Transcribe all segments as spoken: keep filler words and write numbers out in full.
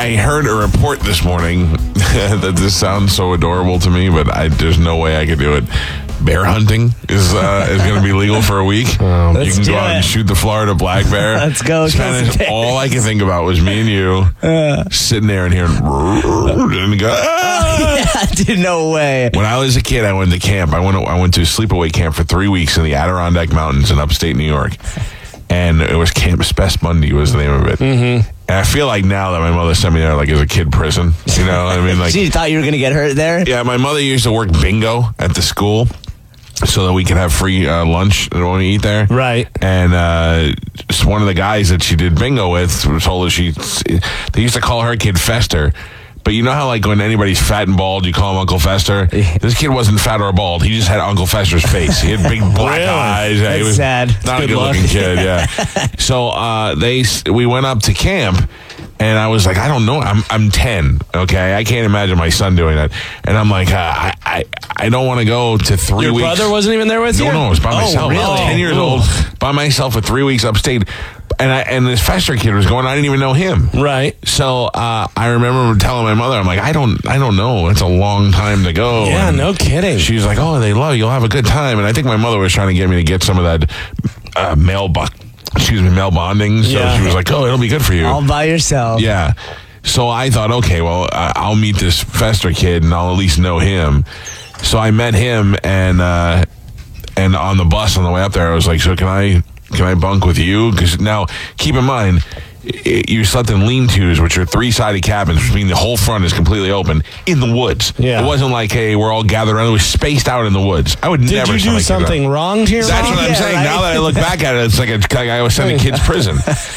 I heard a report this morning that this sounds so adorable to me, but I, there's no way I could do it. Bear hunting is uh, is going to be legal for a week. Um, you can go out it. and shoot the Florida black bear. Let's go. Spanish, all I could think about was me and you uh, sitting there and hearing and go. Ah! Yeah, dude, no way. When I was a kid, I went to camp. I went I went to a sleepaway camp for three weeks in the Adirondack Mountains in upstate New York. And it was Camp Spessmundy was the name of it. Mm-hmm. And I feel like now that my mother sent me there like as a kid prison. You know what I mean? Like, she thought you were going to get hurt there? Yeah, my mother used to work bingo at the school so that we could have free uh, lunch when we eat there. Right. And uh, one of the guys that she did bingo with told her she, they used to call her kid Fester. But you know how, like, when anybody's fat and bald, you call him Uncle Fester? This kid wasn't fat or bald. He just had Uncle Fester's face. He had big black really? eyes. That's he was sad. Not a good-looking kid, yeah. So uh, they, we went up to camp, and I was like, I don't know. I'm I'm ten, okay? I can't imagine my son doing that. And I'm like, uh, I, I I don't want to go to three Your weeks. Your brother wasn't even there with no, you? No, no, it was by oh, myself. Really? I was ten years Ooh. old, by myself for three weeks upstate. And I, and this Fester kid was going, I didn't even know him. Right. So uh, I remember telling my mother, I'm like, I don't I don't know. It's a long time to go. Yeah, and no kidding. She's like, oh, they love you. You'll have a good time. And I think my mother was trying to get me to get some of that uh, mail, bo- excuse me, mail bonding. So yeah. she was like, oh, it'll be good for you. All by yourself. Yeah. So I thought, okay, well, I'll meet this Fester kid and I'll at least know him. So I met him, and uh, and on the bus on the way up there, I was like, so can I... Can I bunk with you? Because now, keep in mind, it, you slept in lean-tos, which are three-sided cabins, which means the whole front is completely open, in the woods. Yeah. It wasn't like, hey, we're all gathered around. It was spaced out in the woods. I would Did never... Did you do something wrong to your That's mom? what I'm yeah, saying. Right? Now that I look back at it, it's like, a, like I was sending kids to prison.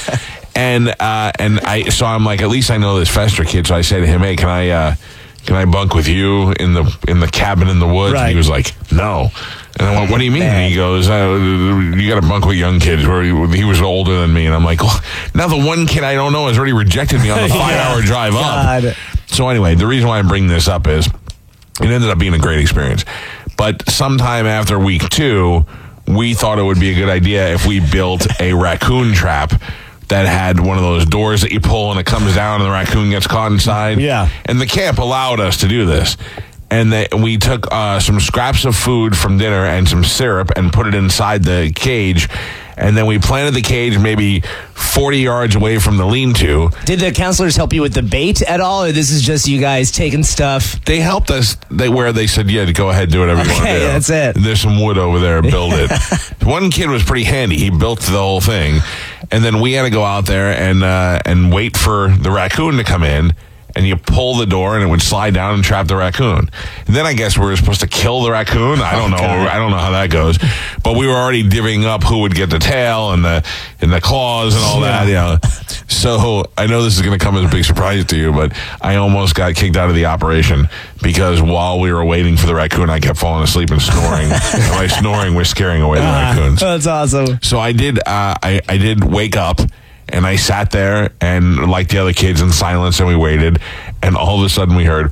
And uh, and I so I'm like, at least I know this Fester kid. So I say to him, hey, can I uh, can I bunk with you in the in the cabin in the woods? Right. And he was like, no. And I went, what do you mean? And he goes, uh, you got to bunk with young kids. Where he, he was older than me. And I'm like, well, now the one kid I don't know has already rejected me on the five-hour yeah. drive God. up. So anyway, the reason why I'm bringing this up is it ended up being a great experience. But sometime after week two, we thought it would be a good idea if we built a raccoon trap that had one of those doors that you pull and it comes down and the raccoon gets caught inside. Yeah. And the camp allowed us to do this. And they, we took uh, some scraps of food from dinner and some syrup and put it inside the cage. And then we planted the cage maybe forty yards away from the lean-to. Did the counselors help you with the bait at all, or this is just you guys taking stuff? They helped us they, where they said, yeah, go ahead, do whatever you okay, want to do. that's it. There's some wood over there, build it. One kid was pretty handy. He built the whole thing. And then we had to go out there and uh, and wait for the raccoon to come in. And you pull the door, and it would slide down and trap the raccoon. And then I guess we were supposed to kill the raccoon. I don't know. God. I don't know how that goes. But we were already divvying up who would get the tail and the and the claws and all Yeah. that. You know. So I know this is going to come as a big surprise to you, but I almost got kicked out of the operation because while we were waiting for the raccoon, I kept falling asleep and snoring. And by snoring, we're scaring away the raccoons. That's awesome. So I did. Uh, I I did wake up. And I sat there and like the other kids in silence, and we waited. And all of a sudden we heard,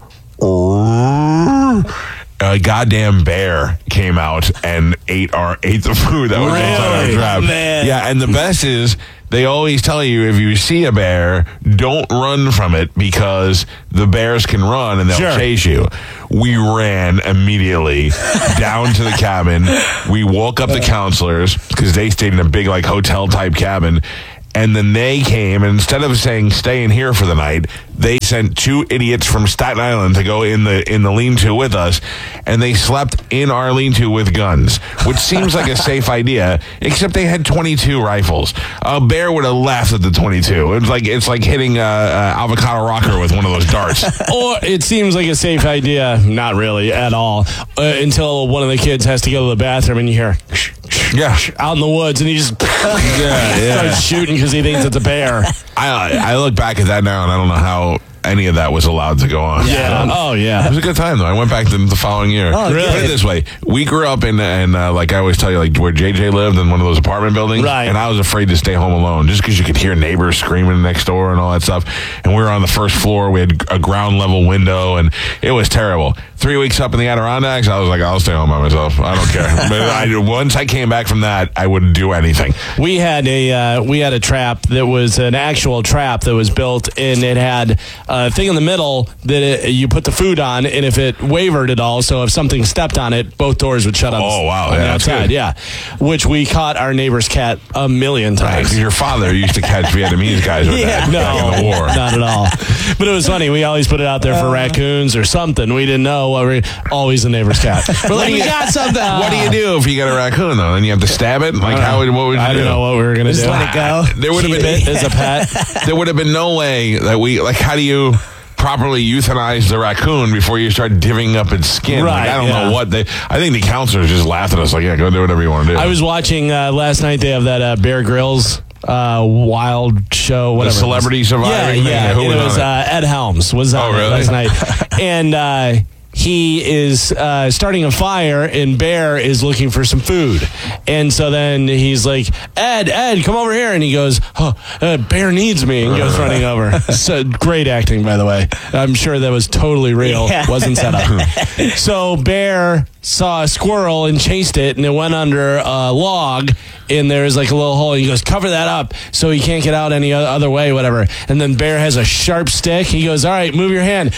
a goddamn bear came out and ate our ate the food that was inside our Really? trap. Man. Yeah, and the best is they always tell you if you see a bear, don't run from it because the bears can run and they'll Sure. chase you. We ran immediately down to the cabin. We woke up the counselors because they stayed in a big like hotel type cabin. And then they came, and instead of saying stay in here for the night, they sent two idiots from Staten Island to go in the in the lean-to with us, and they slept in our lean-to with guns, which seems like a safe idea, except they had twenty-two rifles. A bear would have laughed at the twenty-two. It's like it's like hitting a, a avocado rocker with one of those darts. Or it seems like a safe idea, not really at all, uh, until one of the kids has to go to the bathroom and you hear Yeah, out in the woods and he just yeah, yeah. starts shooting because he thinks it's a bear. I I look back at that now and I don't know how any of that was allowed to go on. Yeah. So, Oh, it yeah. was a good time, though. I went back the, the following year. Oh, Put good. it this way. We grew up in, in uh, like I always tell you, like where J J lived in one of those apartment buildings. Right. And I was afraid to stay home alone just because you could hear neighbors screaming next door and all that stuff. And we were on the first floor. We had a ground level window, and it was terrible. Three weeks up in the Adirondacks, I was like, I'll stay home by myself. I don't care. But I, once I came back from that, I wouldn't do anything. We had a uh, we had a trap that was an actual trap that was built, and it had a thing in the middle that it, you put the food on, and if it wavered at all, so if something stepped on it, both doors would shut up. Oh, wow. on the Yeah, that's outside, good. yeah. Which we caught our neighbor's cat a million Right, times. 'cause your father used to catch Vietnamese guys with Yeah. that No, back in the war. not at all. But it was funny. We always put it out there for raccoons or something. We didn't know. What we, always the neighbor's cat. We're like, we got something. What do you do if you got a raccoon, though? Then you have to stab it? Like, how would, what would you I do? didn't know what we were going to Just do. let it go. There would have Keep been it as a pet. there would have been no way that we, like, how do you properly euthanize the raccoon before you start divvying up its skin? Right, like, I don't yeah. know what they, I think the counselors just laughed at us, like, yeah, go do whatever you want to do. I was watching uh, last night. They have that uh, Bear Grylls uh, wild show. Whatever. the celebrity yeah, surviving yeah. thing. Who it was was on it? uh, Ed Helms was on Oh, it really? last night, and. Uh, he is uh, starting a fire, and Bear is looking for some food. And so then he's like, Ed, Ed, come over here. And he goes, oh, uh, Bear needs me, and goes running over. So great acting, by the way. I'm sure that was totally real. Yeah. Wasn't set up. So Bear saw a squirrel and chased it, and it went under a log, and there was like a little hole. He goes, cover that up so he can't get out any o- other way, whatever. And then Bear has a sharp stick. He goes, all right, move your hand.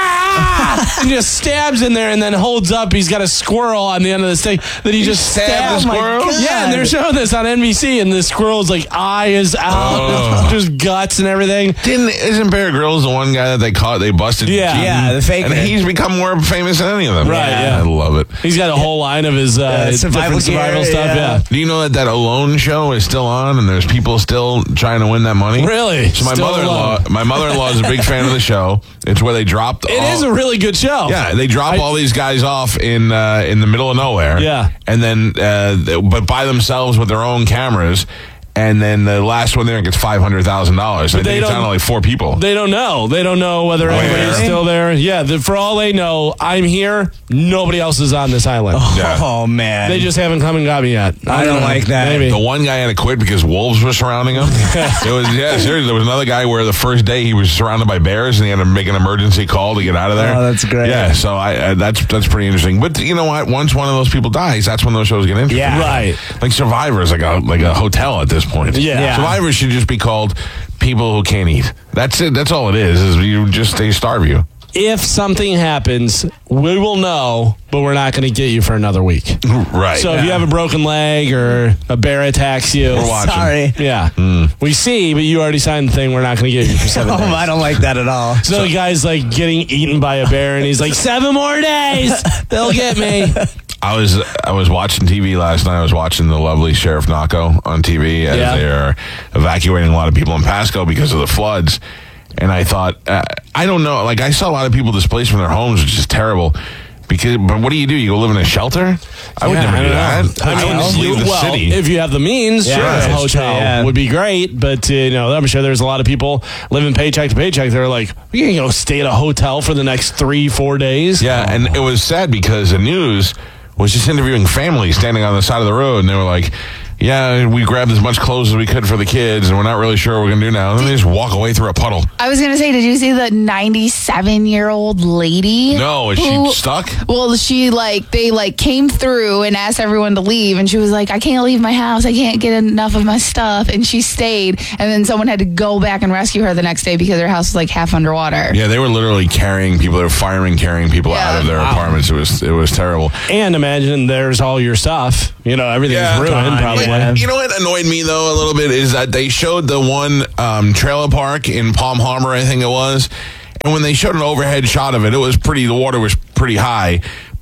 Ah! And just stabs in there and then holds up. He's got a squirrel on the end of the stick that he just stabbed stabs. the squirrel? Oh my God. Yeah, and they're showing this on N B C, and the squirrel's like eye is out, Oh. just guts and everything. Didn't, isn't Bear Grylls the one guy that they caught, they busted? Yeah. cheating? Yeah, the faker. And he's become more famous than any of them. Right, yeah. I love it. He's got a whole line of his uh, Uh, survival different survival gear, stuff. yeah. Yeah. Do you know that that Alone show is still on, and there's people still trying to win that money? Really? So my Still mother-in-law, Alone. my mother-in-law is a big fan of the show. It's where they dropped. It all, is a really good show. yeah. They drop I- all these guys off in uh, in the middle of nowhere. Yeah. and then uh, they- but by themselves with their own cameras. And then the last one there gets five hundred thousand dollars. I they think it's don't- on like four people. They don't know. They don't know whether Where? anybody's still there. Yeah, the, for all they know, I'm here. Nobody else is on this island. Yeah. Oh, man. They just haven't come and got me yet. I don't know. like that. Maybe. The one guy had to quit because wolves were surrounding him. It was yeah, seriously. There was another guy where the first day he was surrounded by bears and he had to make an emergency call to get out of there. Oh, that's great. Yeah, so I uh, that's that's pretty interesting. But you know what? Once one of those people dies, that's when those shows get interesting. Yeah. Right. Like Survivor is like a like a hotel at this point. Yeah. Yeah. Survivor should just be called people who can't eat. That's it. That's all it is. Is you just they starve you. If something happens, we will know, but we're not going to get you for another week. Right. So if you have a broken leg or a bear attacks you, We're watching. Sorry. yeah, we see, but you already signed the thing. We're not going to get you for seven Oh, days. I don't like that at all. So the guy's like getting eaten by a bear, and he's like, seven more days, they'll get me. I was I was watching T V last night. I was watching the lovely Sheriff Naco on T V as Yeah. they're evacuating a lot of people in Pasco because of the floods. And I thought, uh, I don't know, like I saw a lot of people displaced from their homes, which is terrible. Because, but what do you do? You go live in a shelter? I would Yeah, never I do don't that. know. I, I would mean, just leave the well, city. if you have the means, Yeah, sure, a that's hotel true, yeah. would be great. But uh, you know, I'm sure there's a lot of people living paycheck to paycheck. They're like, we can go stay at a hotel for the next three, four days. Yeah, and it was sad because the news was just interviewing families standing on the side of the road, and they were like, yeah, we grabbed as much clothes as we could for the kids, and we're not really sure what we're going to do now. And then they just walk away through a puddle. I was gonna say, did you see the ninety-seven-year-old lady? No, is she who- stuck? Well, she like they like came through and asked everyone to leave, and she was like, "I can't leave my house. I can't get enough of my stuff." And she stayed, and then someone had to go back and rescue her the next day because her house was like half underwater. Yeah, they were literally carrying people. They were firing, carrying people Yeah. out of their apartments. It was it was terrible. And imagine there's all your stuff. You know, everything's Yeah. ruined God, probably. yeah. You know what annoyed me though a little bit is that they showed the one um, trailer park in Palm Harbor, I think it was, and when they showed an overhead shot of it, it was pretty. The water was pretty high.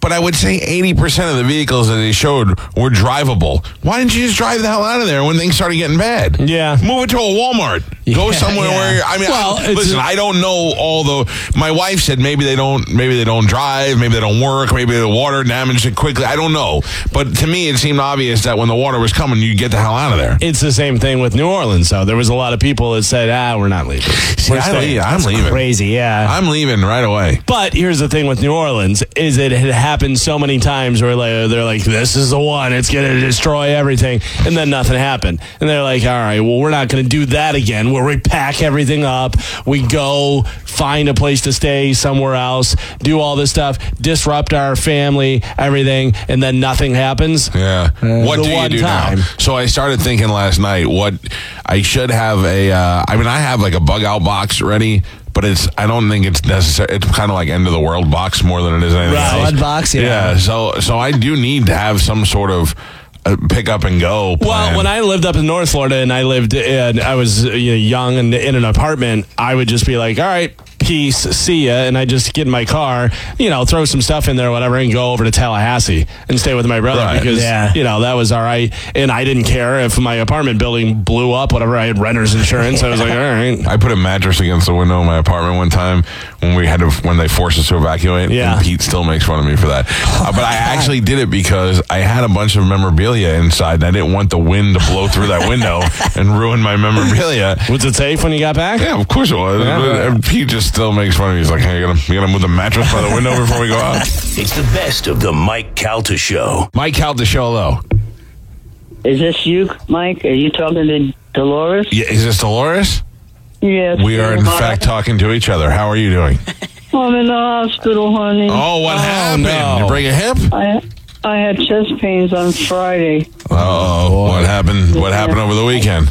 but I would say eighty percent of the vehicles that they showed were drivable. Why didn't you just drive the hell out of there when things started getting bad? Yeah. Move it to a Walmart. Go Yeah, somewhere yeah. where, I mean, Well, I, it's listen, a- I don't know all the, my wife said maybe they don't, maybe they don't drive, maybe they don't work, maybe the water damaged it quickly. I don't know. But to me, it seemed obvious that when the water was coming, you'd get the hell out of there. It's the same thing with New Orleans, though. There was a lot of people that said, ah, we're not leaving. See, We're I staying. leave, I'm leaving. Crazy, yeah. I'm leaving right away. But here's the thing with New Orleans is it had happened so many times where like, they're like, this is the one, it's going to destroy everything. And then nothing happened. And they're like, all right, well, we're not going to do that again. We'll repack everything up. We go find a place to stay somewhere else, do all this stuff, disrupt our family, everything, and then nothing happens. Yeah. what the do you one do time. now? So I started thinking last night what I should have a, uh, I mean, I have like a bug out box ready, but it's, I don't think it's necessary. It's kind of like end of the world box more than it is anything Right. else. Flood box, yeah. Yeah. So, so I do need to have some sort of uh, pick up and go plan. Well, when I lived up in North Florida and I lived in, I was uh, you know, young and in an apartment, I would just be like, all right, peace, see ya. And I just get in my car, you know, throw some stuff in there, whatever, and go over to Tallahassee and stay with my brother Right. because, Yeah. you know, that was all right. And I didn't care if my apartment building blew up, whatever. I had renter's insurance. I was like, all right. I put a mattress against the window in my apartment one time when we had to, when they forced us to evacuate. Yeah. And Pete still makes fun of me for that. Uh, but I actually did it because I had a bunch of memorabilia inside and I didn't want the wind to blow through that window and ruin my memorabilia. Was it safe when you got back? Yeah, of course it was. Yeah. And Pete just still makes fun of me. He's like, hey, you gotta, you gotta move the mattress by the window before we go out. It's the best of the Mike Calta Show. Mike Caltasciolo. Is this you, Mike? Are you talking to Dolores? Yeah, is this Dolores? Yes. We are, in Hi. fact, talking to each other. How are you doing? I'm in the hospital, honey. Oh, what Oh, happened? no. You break a hip? I I had chest pains on Friday. Oh, what happened? What happened over the weekend?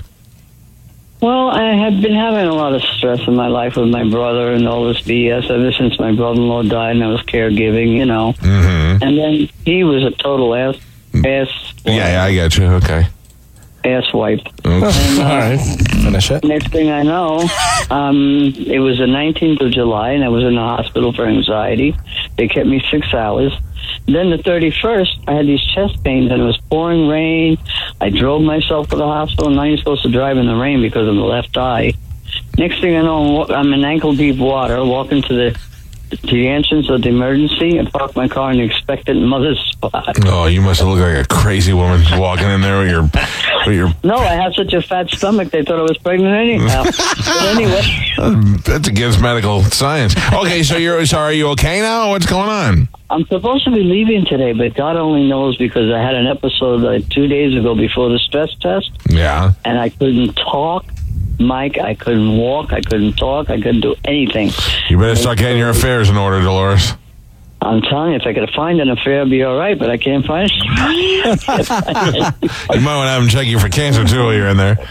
Well, I had been having a lot of stress in my life with my brother and all this B S ever since my brother-in-law died and I was caregiving, you know. Mm-hmm. And then he was a total ass, ass, Yeah, yeah, I get you. Okay. ass wipe. All right. Finish it. Next thing I know, um, it was the nineteenth of July, and I was in the hospital for anxiety. They kept me six hours. Then the thirty-first, I had these chest pains, and it was pouring rain. I drove myself to the hospital. Now you're supposed to drive in the rain because of the left eye. Next thing I know, I'm, wa- I'm in ankle-deep water, walking to the to the entrance of the emergency, and park my car in the expectant mother's spot. Oh, you must have looked like a crazy woman walking in there with your, with your. No, I have such a fat stomach, they thought I was pregnant anyhow. But anyway. That's against medical science. Okay, so you're so are you okay now? What's going on? I'm supposed to be leaving today, but God only knows because I had an episode like two days ago before the stress test, Yeah. and I couldn't talk. Mike, I couldn't walk, I couldn't talk, I couldn't do anything. You better start getting your affairs in order, Dolores. I'm telling you, if I could find an affair, it'd be all right, but I can't find it. You might want to have them check you for cancer too while you're in there.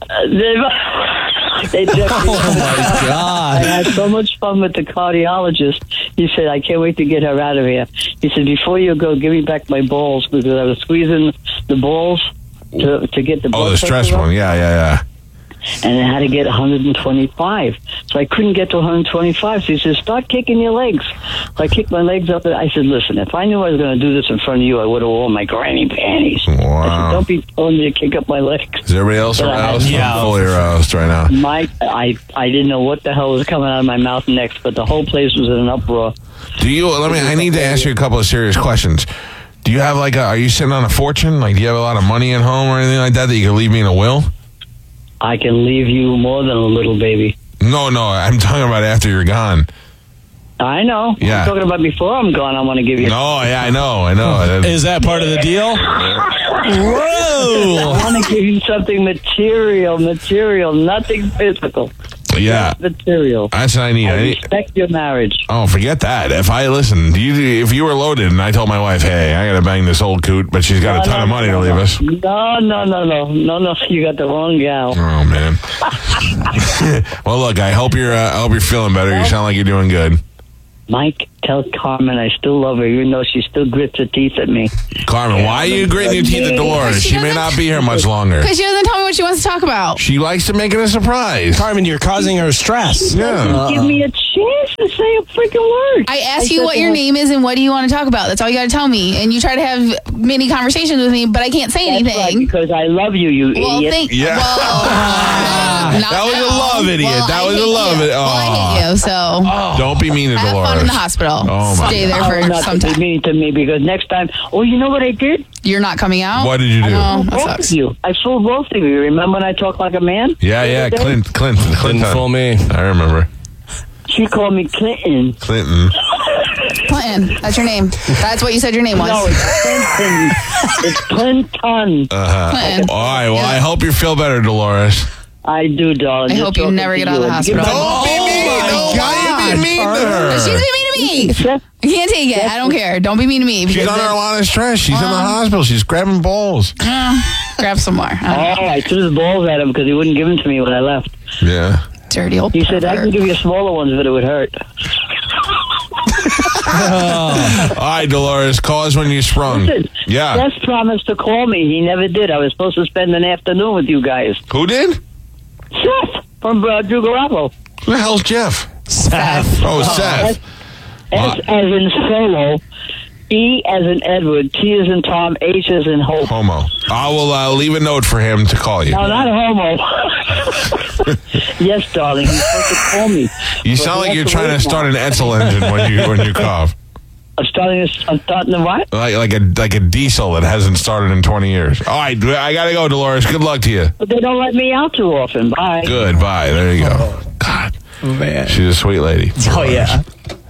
They checked me. Oh, my I God. had so much fun with the cardiologist. He said, I can't wait to get her out of here. He said, before you go, give me back my balls, because I was squeezing the balls to, to get the Oh, blood the stress pressure up. one. Yeah, yeah, yeah. And I had to get one hundred twenty-five. So I couldn't get to one hundred twenty-five. So he said, start kicking your legs. So I kicked my legs up. And I said, listen, if I knew I was going to do this in front of you, I would have worn my granny panties. I Wow. said, don't be telling me to kick up my legs. Is everybody else But I had- aroused? Yeah. I'm fully aroused right now. Mike, I, I didn't know what the hell was coming out of my mouth next, but the whole place was in an uproar. Do you? Let me. I need to ask you a couple of serious questions. Do you have like a? Are you sitting on a fortune? Like, do you have a lot of money at home or anything like that that you can leave me in a will? I can leave you more than a little baby. No, no. I'm talking about after you're gone. I know. Yeah. I'm talking about before I'm gone, I want to give you. No, yeah, I know, I know. Is that part of the deal? Whoa! I want to give you something material, material, nothing physical. Yeah, Material. that's what I need. I I need respect your marriage. oh, forget that. If I listen, you, if you were loaded and I told my wife, "Hey, I got to bang this old coot," but she's got a No, ton no, of money no, to leave no. us. No, no, no, no, no, no. You got the wrong gal. Oh man. Well, look, I hope you're. Uh, I hope you're feeling better. You sound like you're doing good. Mike, tell Carmen I still love her, even though she still grits her teeth at me. Carmen, why are you gritting your teeth at Dolores? She She may doesn't- not be here much longer. Because she doesn't tell me what she wants to talk about. She likes to make it a surprise. Carmen, you're causing her stress. Yeah. Give me a chance to say a freaking word. I asked I you said what to your her, name is and what do you want to talk about. That's all you got to tell me. And you try to have many conversations with me, but I can't say That's right, anything. because I love you, you Well, idiot. thank Yeah. Well, not That was a now. love idiot. Well, That I was a hate love you. it- Well, I hate you, so Don't be mean to have Dolores. fun in the hospital. Oh, my Stay there Oh, for not some to be time. mean to me, because next time, oh, you know what I did? You're not coming out? What did you do? Oh, that Both sucks. of you. I fooled both of you. Remember when I talked like a man? Yeah, yeah, The other day? Clint, Clinton, Clinton. Didn't fool me. I remember. She called me Clinton. Clinton. Clinton, that's your name. That's what you said your name was. No, it's Clinton. It's Clinton. Uh-huh. Clinton. All right, well, I hope you feel better, Dolores. I do, darling. I Just hope you talking never to get out of the you. hospital. Give me- Don't be mean. my No, why are you being mean to her? She's being mean to me. Jeff, I can't take it. I don't care. Don't be mean to me. She's because under then- a lot of stress. She's in the Um, hospital. She's grabbing balls. Uh, grab some more. Uh, Oh, I threw the balls at him because he wouldn't give them to me when I left. Yeah. dirty old He said, I pervert. can give you smaller ones, but it would hurt. All right, Dolores, call us when you sprung. Listen, Yeah. Seth promised to call me. He never did. I was supposed to spend an afternoon with you guys. Who did? Seth from uh, Drew Garabo. Who the hell's Jeff? Seth. Oh, Seth. S as in solo, E as in Edward, T as in Tom, H as in Hope. Homo. I will uh, leave a note for him to call you. No, not homo. Yes, darling. He's supposed to call me. You sound like you're trying to start an Etzel engine when you when you cough. I'm starting. I'm starting the what? Like like a like a diesel that hasn't started in twenty years. All right, I gotta go, Dolores. Good luck to you. But they don't let me out too often. Bye. Good. Bye. There you go. God, Man. she's a sweet lady. Oh, yeah.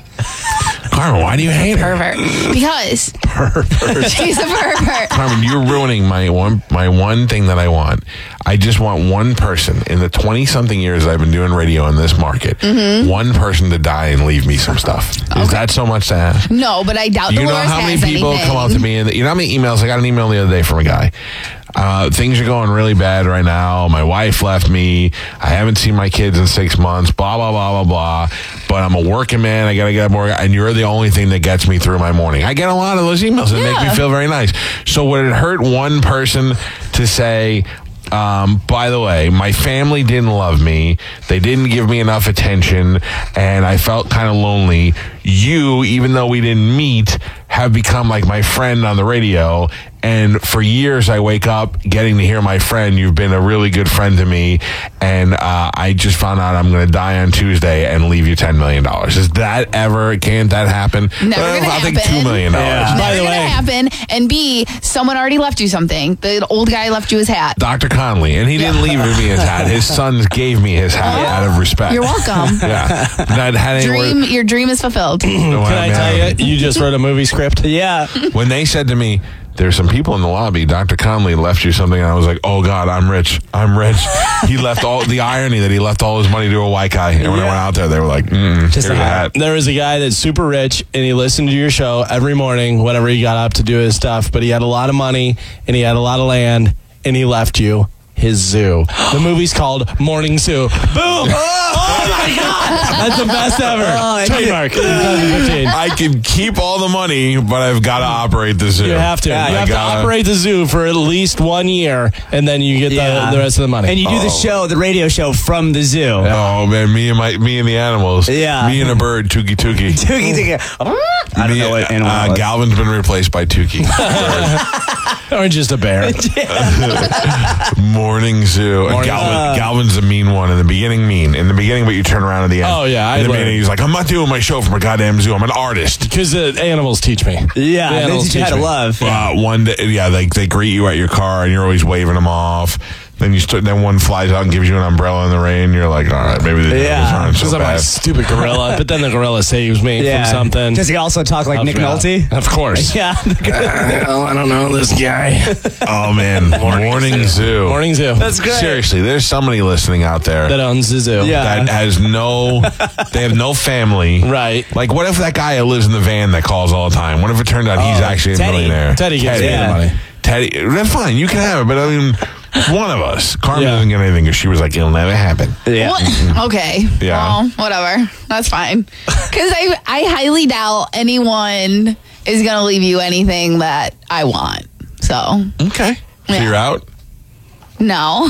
Carmen, why do you hate her? Pervert. Because she's a pervert. Carmen, you're ruining my one my one thing that I want. I just want one person in the twenty something years I've been doing radio in this market, Mm-hmm. one person to die and leave me some stuff. Is that so much to ask? No, but I doubt You know Dolores how many has people anything. come up to me and you know how many emails I got an email the other day from a guy. Uh, things are going really bad right now. My wife left me. I haven't seen my kids in six months. Blah blah blah blah blah. But I'm a working man. I gotta get more. And you're the only thing that gets me through my morning. I get a lot of those emails that make me Yeah. feel very nice. So would it hurt one person to say? Um, by the way, my family didn't love me. They didn't give me enough attention, and I felt kind of lonely. You, even though we didn't meet, have become like my friend on the radio. And for years, I wake up getting to hear my friend. You've been a really good friend to me. And uh, I just found out I'm going to die on Tuesday and leave you ten million dollars. Is that ever, can't that happen? Never Uh, gonna I'll take happen. two million dollars. Yeah. Never By the gonna way- happen. And B, someone already left you something. The old guy left you his hat. Doctor Conley, and he didn't leave me his hat. His sons gave me his hat out of respect. You're welcome. Yeah. Not had any Dream, word- your dream is fulfilled. Can I tell you, you just wrote a movie script? Yeah. When they said to me, there's some people in the lobby, Doctor Conley left you something, and I was like, oh, God, I'm rich. I'm rich. He left all the irony that he left all his money to a white guy. And when I went out there, they were like, mm, Just here's a a hat. There was a guy that's super rich, and he listened to your show every morning whenever he got up to do his stuff, but he had a lot of money, and he had a lot of land, and he left you his zoo. The movie's called Morning Zoo. Boom! Oh, my God! That's the best ever. Oh, Trademark. twenty fifteen. I can keep all the money, but I've got to operate the zoo. You have to. Yeah, you I have to gotta- operate the zoo for at least one year, and then you get Yeah. the, the rest of the money. And you do the Oh. show, the radio show from the zoo. Oh, man, me and my me and the animals. Yeah. Me and a bird, Tookie Tookie. Tookie, tookie. I don't Me- know what animal uh, it was. Galvin's been replaced by Tookie. or just a bear. Morning Zoo. And Morning- Galvin, Uh. Galvin's the mean one in the beginning. Mean in the beginning, but you turn around at the end. Oh, yeah, I In the learned. beginning, he's like, "I'm not doing my show from a goddamn zoo. I'm an artist." Because the animals teach me. Yeah, The they animals teach you how teach to me. love. Uh, one day, yeah, like they greet you at your car, and you're always waving them off. Then you start, then one flies out and gives you an umbrella in the rain. You're like, all right, maybe the Yeah. animals aren't Because so I'm a bad. stupid gorilla, but then the gorilla saves me Yeah. from something. Does he also talk like I'll Nick forget. Nolte? Of course. Yeah. Well, I don't know this guy. Oh man, morning, zoo. Morning Zoo. That's great. Seriously, there's somebody listening out there That owns the zoo. Yeah. that has no, they have no family. Right. Like, what if that guy that lives in the van that calls all the time? What if it turned out he's Oh, actually a Teddy. millionaire? Teddy gives me Yeah. the money. Teddy, that's fine. You can have it, but I mean, One of us. Carmen Yeah. doesn't get anything because she was like, it'll never happen. Yeah. What? Okay. Yeah. Well, whatever. That's fine. Because I, I highly doubt anyone is going to leave you anything that I want. So, Okay. So Yeah. you're out? no.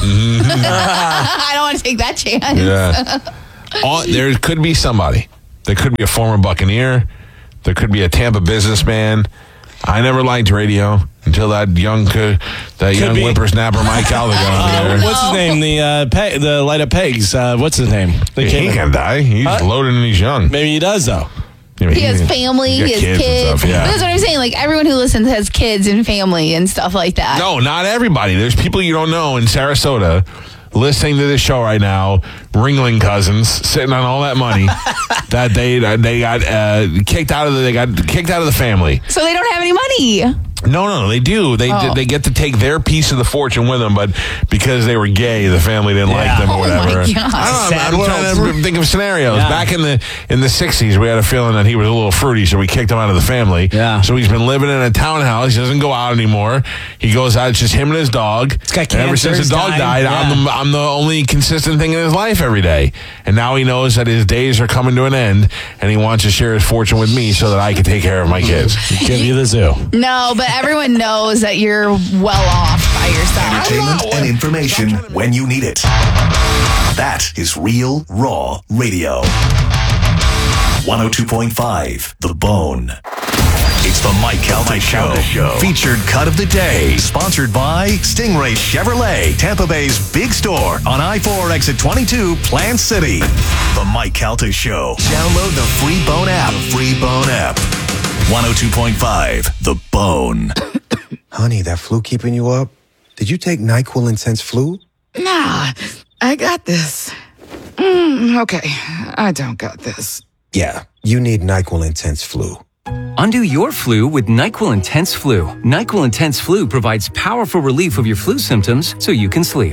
I don't want to take that chance. Yeah. All, there could be somebody. There could be a former Buccaneer. There could be a Tampa businessman. I never liked radio until that young co- that young be. whippersnapper Mike Calder got on Uh, the air. what's his name? The uh, pe- the light up pegs. Uh, what's his name? They He came- can't die. He's Huh? loaded and he's young. Maybe he does though. I mean, He has family, got he has kids. and stuff, yeah. But that's what I'm saying. Like, everyone who listens has kids and family and stuff like that. No, not everybody. There's people you don't know in Sarasota listening to this show right now, Ringling cousins, sitting on all that money that they they got uh, kicked out of the, they got kicked out of the family. So they don't have any money. No, no, no, they do. They Oh. they get to take their piece of the fortune with them, but because they were gay, the family didn't like them or Oh, my whatever. gosh. I don't know. Sad I'm trying world. to think of scenarios. Yeah. Back in the in the sixties, we had a feeling that he was a little fruity, so we kicked him out of the family. Yeah. So he's been living in a townhouse. He doesn't go out anymore. He goes out. It's just him and his dog. He's got And ever cancer, since he's the dog dying. died, I'm Yeah. the I'm the only consistent thing in his life every day. And now he knows that his days are coming to an end, and he wants to share his fortune with me so that I can take care of my kids. Give you the zoo. No, but everyone knows that you're well off by yourself. Entertainment and information when you need it. That is Real Raw Radio. one oh two point five The Bone. It's the Mike Calta Show. Show. Featured cut of the day. Sponsored by Stingray Chevrolet, Tampa Bay's big store on I four exit twenty-two, Plant City. The Mike Calta Show. Download the free Bone app. The free Bone app. one oh two point five The Bone. Honey, that flu keeping you up? Did you take NyQuil Intense Flu? Nah, I got this. Mm, okay, I don't got this. Yeah, you need NyQuil Intense Flu. Undo your flu with NyQuil Intense Flu. NyQuil Intense Flu provides powerful relief of your flu symptoms so you can sleep.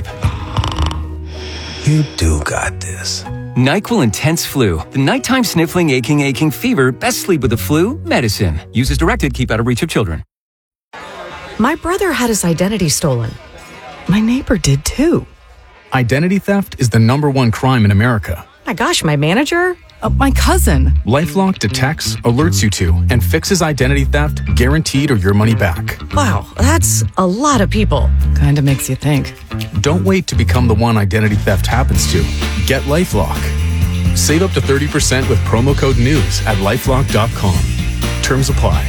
You do got this. NyQuil Intense Flu. The nighttime sniffling, aching, aching fever. Best sleep with the flu. Medicine. Use as directed. Keep out of reach of children. My brother had his identity stolen. My neighbor did too. Identity theft is the number one crime in America. My gosh, my manager? Uh, my cousin. LifeLock detects, alerts you to, and fixes identity theft guaranteed or your money back. Wow, that's a lot of people. Kinda makes you think. Don't wait to become the one identity theft happens to. Get LifeLock. Save up to thirty percent with promo code NEWS at lifelock dot com. Terms apply.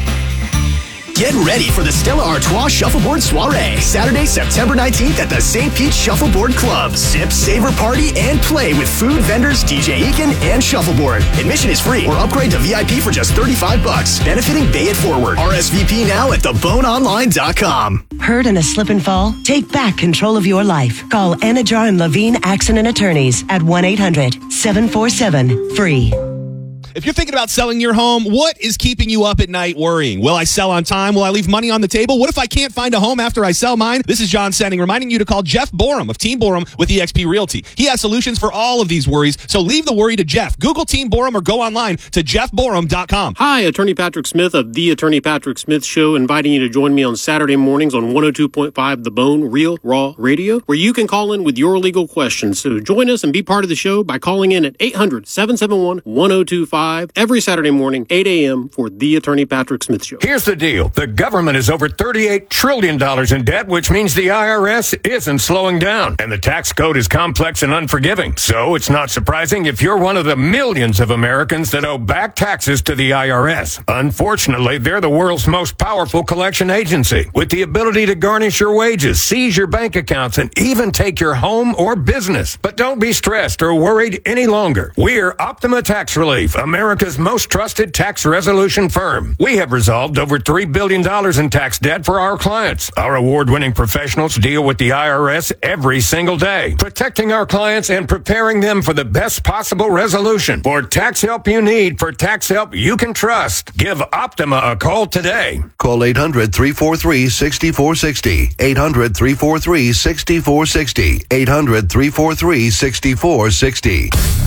Get ready for the Stella Artois Shuffleboard Soiree, Saturday, September nineteenth at the Saint Pete Shuffleboard Club. Sip, savor, party, and play with food vendors, D J Eakin, and Shuffleboard. Admission is free or upgrade to V I P for just thirty-five bucks, benefiting Bay It Forward. R S V P now at the bone online dot com. Hurt in a slip and fall? Take back control of your life. Call Anajar and Levine Accident Attorneys at one eight hundred seven four seven free. If you're thinking about selling your home, what is keeping you up at night worrying? Will I sell on time? Will I leave money on the table? What if I can't find a home after I sell mine? This is John Senning reminding you to call Jeff Borum of Team Borum with E X P Realty. He has solutions for all of these worries, so leave the worry to Jeff. Google Team Borum or go online to jeff borum dot com. Hi, Attorney Patrick Smith of The Attorney Patrick Smith Show, inviting you to join me on Saturday mornings on one oh two point five The Bone Real Raw Radio, where you can call in with your legal questions. So join us and be part of the show by calling in at eight hundred seven seven one one oh two five every Saturday morning, eight a.m. for The Attorney Patrick Smith Show. Here's the deal. The government is over thirty-eight trillion dollars in debt, which means the I R S isn't slowing down. And the tax code is complex and unforgiving. So it's not surprising if you're one of the millions of Americans that owe back taxes to the I R S. Unfortunately, they're the world's most powerful collection agency, with the ability to garnish your wages, seize your bank accounts, and even take your home or business. But don't be stressed or worried any longer. We're Optima Tax Relief, America's most trusted tax resolution firm. We have resolved over three billion dollars in tax debt for our clients. Our award-winning professionals deal with the I R S every single day, protecting our clients and preparing them for the best possible resolution. For tax help you need, for tax help you can trust, give Optima a call today. Call eight hundred three four three six four six zero, eight hundred three four three six four six zero, eight hundred three four three six four six zero.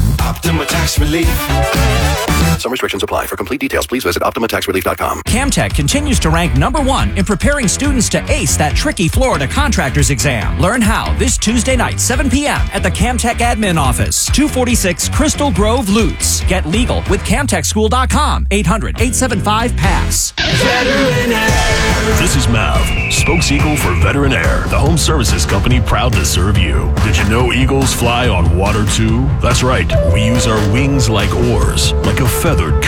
Optima Tax Relief. Some restrictions apply. For complete details, please visit Optima Tax Relief dot com. Camtech continues to rank number one in preparing students to ace that tricky Florida contractor's exam. Learn how this Tuesday night, seven p.m. at the Camtech Admin Office, two forty-six Crystal Grove, Lutz. Get legal with camtech school dot com, eight hundred, eight seven five, PASS. Veteran Air. This is Mav, spokes eagle for Veteran Air, the home services company proud to serve you. Did you know eagles fly on water too? That's right. We use our wings like oars, like a feathered